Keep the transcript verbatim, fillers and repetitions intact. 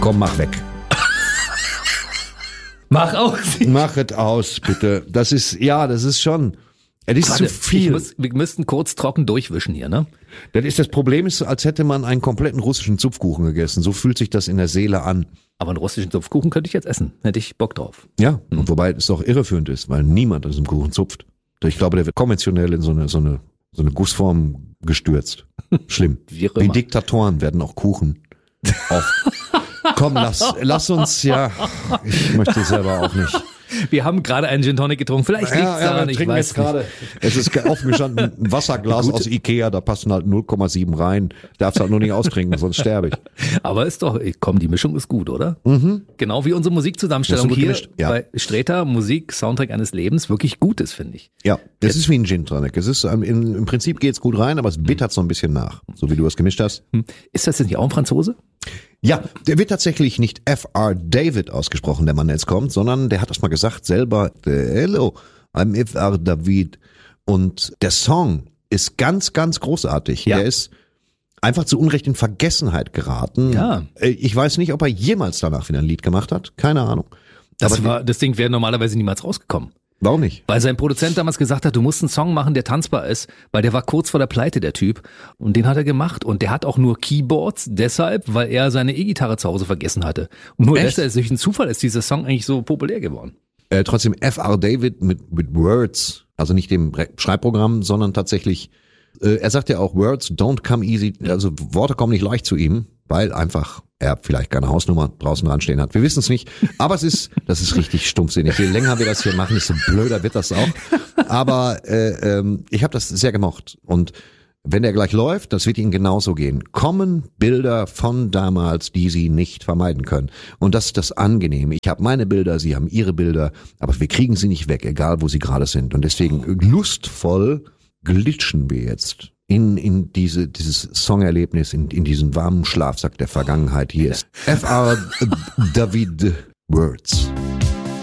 Komm, mach weg. Mach aus. Mach es aus, bitte. Das ist, ja, das ist schon, es ist Warte, zu viel. ich muss, wir müssten kurz trocken durchwischen hier, ne? Das ist das Problem, ist, als hätte man einen kompletten russischen Zupfkuchen gegessen. So fühlt sich das in der Seele an. Aber einen russischen Zupfkuchen könnte ich jetzt essen. Hätte ich Bock drauf. Ja, und wobei es doch irreführend ist, weil niemand an diesem Kuchen zupft. Ich glaube, der wird konventionell in so eine, so eine, so eine Gussform gestürzt. Schlimm. Wie auch Wie immer. Diktatoren werden auch Kuchen auf. Komm, lass, lass uns, ja, ich möchte es selber auch nicht. Wir haben gerade einen Gin Tonic getrunken. Vielleicht liegt's daran, ich trinken weiß jetzt gerade. Es ist offen gestanden, ein Wasserglas aus Ikea, da passen halt null Komma sieben rein. Darfst halt nur nicht austrinken, sonst sterbe ich. Aber ist doch, komm, die Mischung ist gut, oder? Mhm. Genau wie unsere Musikzusammenstellung Hast du gut hier gemischt? Ja. bei Sträter, Musik, Soundtrack eines Lebens, wirklich gut ist, finde ich. Ja, das ist wie ein Gin Tonic. Es ist, im, im Prinzip geht's gut rein, aber es bittert so ein bisschen nach. So wie du es gemischt hast. Hm. Ist das jetzt nicht auch ein Franzose? Ja, der wird tatsächlich nicht F R David ausgesprochen, der Mann, der jetzt kommt, sondern der hat das mal gesagt selber, hello, I'm F R David. Und der Song ist ganz, ganz großartig. Ja. Der ist einfach zu Unrecht in Vergessenheit geraten. Ja. Ich weiß nicht, ob er jemals danach wieder ein Lied gemacht hat. Keine Ahnung. Das, Aber war, das Ding wäre normalerweise niemals rausgekommen. warum nicht? Weil sein Produzent damals gesagt hat, du musst einen Song machen, der tanzbar ist, weil der war kurz vor der Pleite, der Typ. Und den hat er gemacht. Und der hat auch nur Keyboards, deshalb, weil er seine E-Gitarre zu Hause vergessen hatte. Und nur Echt? deshalb, durch einen Zufall ist dieser Song eigentlich so populär geworden. Äh, trotzdem F R David mit, mit Words, also nicht dem Re- Schreibprogramm, sondern tatsächlich, äh, er sagt ja auch, Words don't come easy, also Worte kommen nicht leicht zu ihm, weil einfach er vielleicht keine Hausnummer draußen dran stehen hat. Wir wissen es nicht, aber es ist, das ist richtig stumpfsinnig. Je länger wir das hier machen, desto blöder wird das auch. Aber äh, ähm, ich habe das sehr gemocht. Und wenn der gleich läuft, das wird Ihnen genauso gehen. Kommen Bilder von damals, die Sie nicht vermeiden können. Und das ist das Angenehme. Ich habe meine Bilder, Sie haben Ihre Bilder, aber wir kriegen sie nicht weg, egal wo sie gerade sind. Und deswegen lustvoll glitschen wir jetzt in, in diese, dieses Songerlebnis, in, in diesen warmen Schlafsack der Vergangenheit. Hier ist F R David Words.